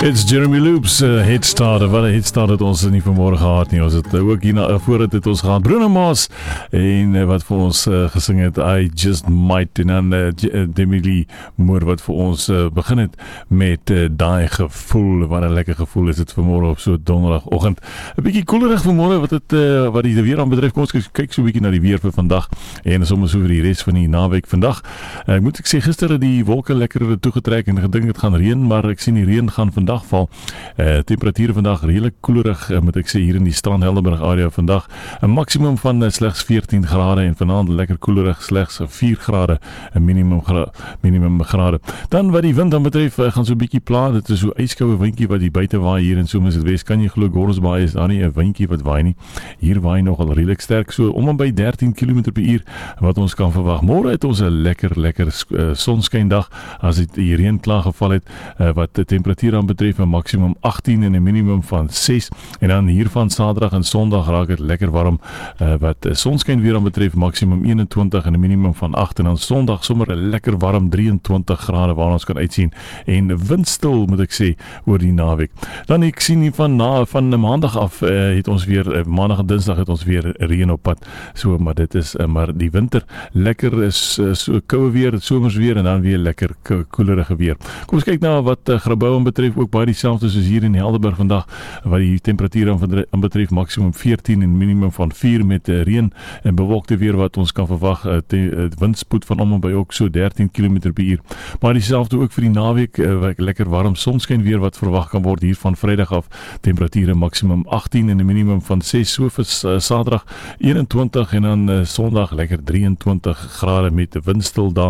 It's Jeremy Loops, Head Start. Wat 'n Head Start het ons nie vanmôre gehad nie. Ons het ook hierna vooruit het ons gehad Bruno Mars en wat vir ons gesing het I Just Might, en dan Demi Lee Moore wat vir ons begin het met daai gevoel. Wat 'n lekker gevoel is dit vanmôre op so donderdagoggend. 'n bietjie koelerig vanmôre wat die weer aan betref. Kom ons kyk so 'n bietjie na die weer vir vandag en sommer so vir die res van die naweek vandag. Ek moet sê gister het die wolke lekker toegetrek en gedink het gaan reën, maar ek sien die reën gaan vandag val. Temperature vandag redelik koelerig, moet ek sê, hier in die Strand Helderberg area vandag. 'n Maksimum van slegs 14 grade en vanaand lekker koelerig, slegs 4 grade, 'n minimum grade. Dan wat die wind dan betref, gaan so 'n bietjie pla. Dit is so yskoue windjie wat die buite waai hier in Somerset. Kan jy glo Gordons Bay is daar nie 'n windjie wat waai nie. Hier waai nogal redelik sterk, so om en by 13 km/h wat ons kan verwag. Môre het ons 'n lekker sonskyndag as die reën klaar geval het, wat die temperatuur aan betref 'n maksimum 18 en 'n minimum van 6, en dan hiervan Saterdag en Sondag raak dit lekker warm, wat sonskyn weer aan betref maksimum 21 en 'n minimum van 8, en dan Sondag sommer 'n lekker warm 23 grade waar ons kan uitsien, en windstil moet ek sê oor die naweek. Dan ek sien nie van Maandag af het ons weer Maandag en Dinsdag het ons weer reën op pad. So, maar dit is maar die winter lekker is so koue weer, somers weer, en dan weer lekker koelerige weer. Kom ons kyk na wat Grabouw betref, ook baie dieselfde soos hier in Helderberg vandag, wat die temperatuur aan betref maksimum 14 en minimum van 4 met reën en bewolkte weer wat ons kan verwag, windspoed van om en by ook so 13 km/h. Maar dieselfde ook vir die naweek, lekker warm sonskyn weer wat verwag kan word hier van Vrydag af, temperature maksimum 18 en 'n minimum van 6, so vir Saterdag 21 en dan Sondag lekker 23 grade met windstil daar.